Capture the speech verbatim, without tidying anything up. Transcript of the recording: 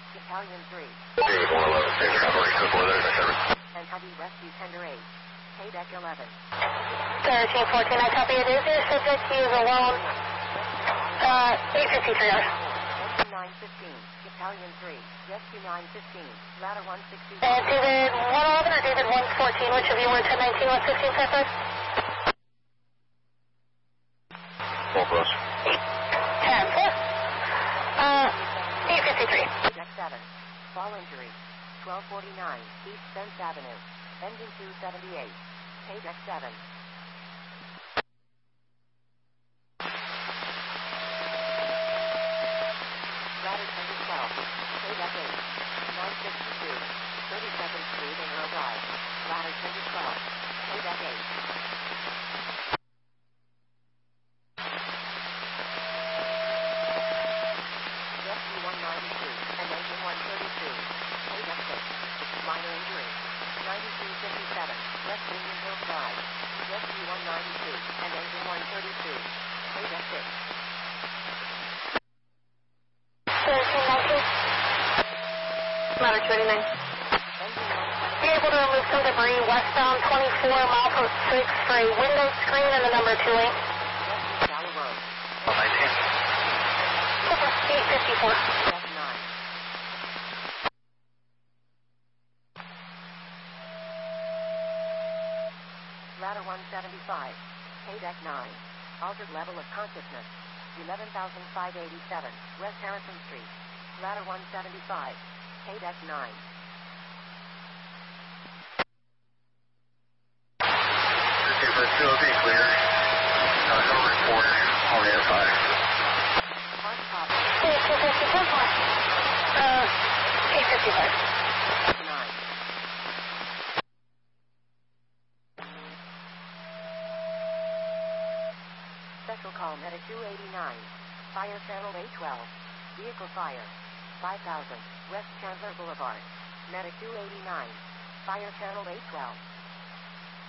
Battalion three. three four eleven, six Cavalry, Cook weather, seven. And Heavy Rescue Tender eight. K-Deck eleven. thirteen fourteen, I copy it. Is your subject he is alone? Uh, eight fifty-three. Engine nine fifteen. Battalion three. Rescue nine fifteen. Ladder one sixty-one. And David one eleven or David one fourteen? Which of you were ten nineteen, one fifteen, five five? Four plus. ten four. Uh, eight fifty-three. Deck seven. Fall injury. twelve forty-nine. East Spence Avenue. Engine two seventy-eight. K-Deck seven. Ladder tender twelve. K-Deck eight. nine sixty-two. thirty-second Street and Row Drive. Ladder tender twelve. K-Deck eight. Rescue one ninety-two and engine one thirty-two. K-Deck six. Minor injury. ninety-two fifty-seven. West Union Hill Drive. Rescue one ninety-two and engine one thirty-two. K-Deck six. thirteen nineteen. Ladder two eighty-nine. Be able to remove some debris westbound twenty-four, mile post six for a window screen and the number two lane. Rescue Shallow Road. one nineteen. eight fifty-four. Deck nine. Ladder one seventy-five. K-Deck nine. Altered level of consciousness. eleven thousand five hundred eighty-seven. West Harrison Street. Ladder one seventy-five. K-Deck nine. Two for two, be clear. Uh, no report on the F five. Hard copy. eight fifty-four. Uh, eight fifty-five. nine. Special call Meta two eighty-nine. Fire channel eight twelve. Vehicle fire. five thousand. West Chandler Boulevard. Meta two eighty-nine. Fire channel eight twelve.